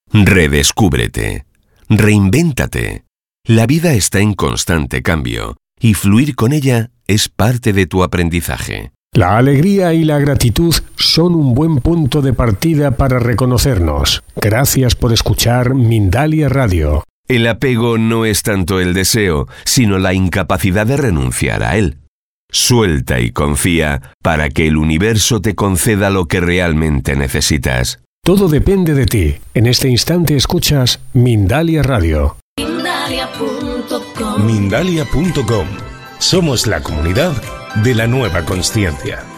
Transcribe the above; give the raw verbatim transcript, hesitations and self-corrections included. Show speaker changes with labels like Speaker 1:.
Speaker 1: Redescúbrete. Reinvéntate. La vida está en constante cambio y fluir con ella es parte de tu aprendizaje.
Speaker 2: La alegría y la gratitud son un buen punto de partida para reconocernos. Gracias por escuchar Mindalia Radio.
Speaker 1: El apego no es tanto el deseo, sino la incapacidad de renunciar a él. Suelta y confía para que el universo te conceda lo que realmente necesitas.
Speaker 2: Todo depende de ti. En este instante escuchas Mindalia Radio.
Speaker 3: Mindalia punto com.
Speaker 4: Mindalia punto com. Somos la comunidad de la nueva consciencia.